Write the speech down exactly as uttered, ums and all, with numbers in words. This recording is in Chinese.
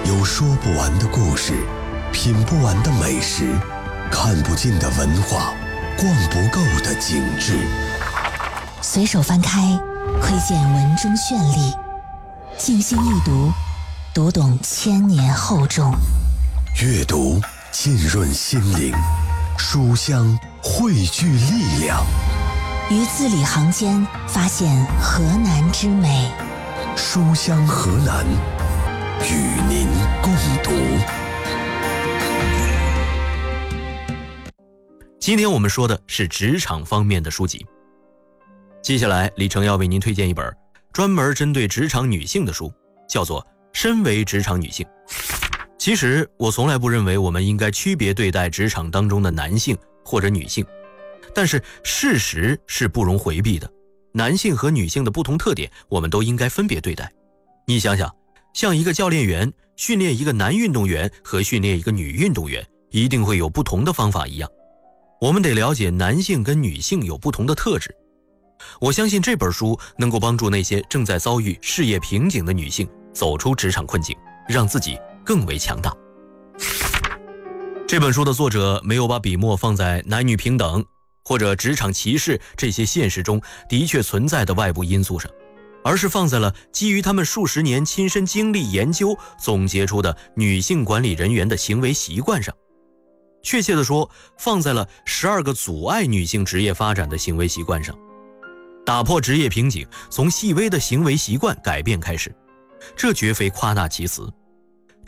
有说不完的故事，品不完的美食，看不尽的文化，逛不够的景致。 随手翻开，窥见文中绚丽；静心一读，读懂千年厚重。 阅读浸润心灵，书香汇聚力量。 于字里行间发现河南之美。 书香河南，与您共读。 今天我们说的是职场方面的书籍。接下来李成要为您推荐一本专门针对职场女性的书，叫做《身为职场女性》。其实我从来不认为我们应该区别对待职场当中的男性或者女性，但是事实是不容回避的，男性和女性的不同特点我们都应该分别对待。你想想，像一个教练员训练一个男运动员和训练一个女运动员一定会有不同的方法一样，我们得了解男性跟女性有不同的特质。我相信这本书能够帮助那些正在遭遇事业瓶颈的女性走出职场困境，让自己更为强大。这本书的作者没有把笔墨放在男女平等或者职场歧视这些现实中的确存在的外部因素上，而是放在了基于他们数十年亲身经历研究总结出的女性管理人员的行为习惯上。确切地说，放在了十二个阻碍女性职业发展的行为习惯上。打破职业瓶颈，从细微的行为习惯改变开始，这绝非夸大其词。